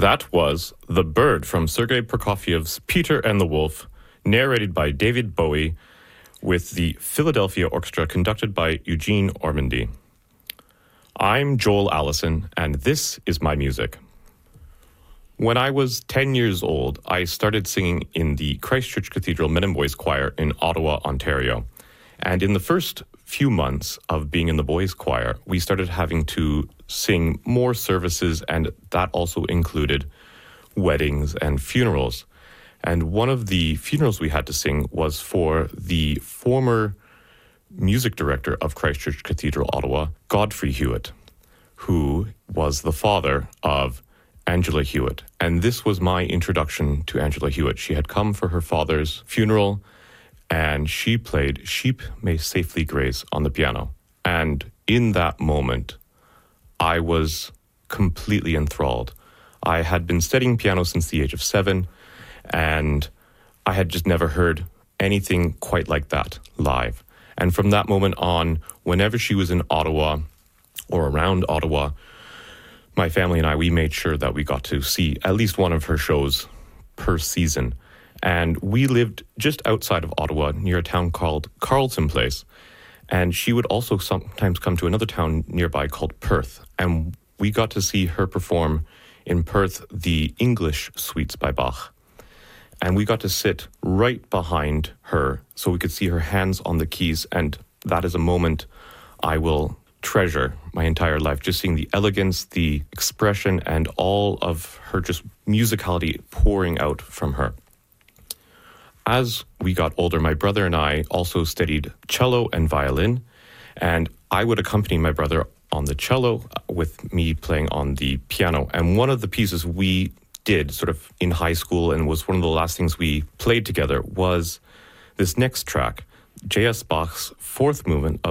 That was The Bird from Sergei Prokofiev's Peter and the Wolf, narrated by David Bowie, with the Philadelphia Orchestra conducted by Eugene Ormandy. I'm Joel Allison, and this is my music. When I was 10 years old, I started singing in the Christ Church Cathedral Men and Boys Choir in Ottawa, Ontario. And in the first few months of being in the boys' choir, we started having to sing more services, and that also included weddings and funerals. And one of the funerals we had to sing was for the former music director of Christ Church Cathedral, Ottawa, Godfrey Hewitt, who was the father of Angela Hewitt. And this was my introduction to Angela Hewitt. She had come for her father's funeral, and she played Sheep May Safely Graze on the piano. And in that moment, I was completely enthralled. I had been studying piano since the age of 7, and I had just never heard anything quite like that live. And from that moment on, whenever she was in Ottawa or around Ottawa, my family and I, we made sure that we got to see at least one of her shows per season. And we lived just outside of Ottawa near a town called Carleton Place. And she would also sometimes come to another town nearby called Perth. And we got to see her perform in Perth the English suites by Bach. And we got to sit right behind her so we could see her hands on the keys. And that is a moment I will treasure my entire life, just seeing the elegance, the expression, and all of her just musicality pouring out from her. As we got older, my brother and I also studied cello and violin, and I would accompany my brother on the cello with me playing on the piano. And one of the pieces we did sort of in high school and was one of the last things we played together was this next track, J.S. Bach's fourth movement of